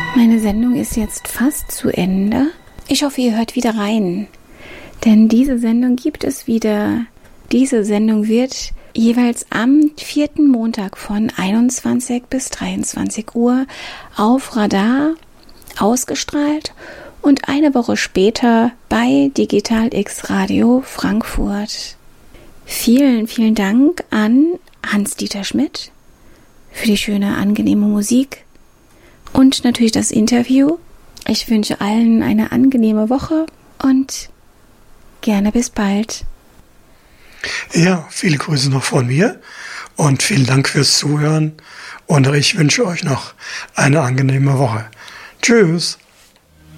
Meine Sendung ist jetzt fast zu Ende. Ich hoffe, ihr hört wieder rein, denn diese Sendung gibt es wieder. Diese Sendung wird jeweils am 4. Montag von 21 bis 23 Uhr auf Radar ausgestrahlt und eine Woche später bei Digital X Radio Frankfurt. Vielen, vielen Dank an Hans-Dieter Schmidt für die schöne, angenehme Musik und natürlich das Interview. Ich wünsche allen eine angenehme Woche und gerne bis bald. Ja, viele Grüße noch von mir und vielen Dank fürs Zuhören und ich wünsche euch noch eine angenehme Woche. Tschüss.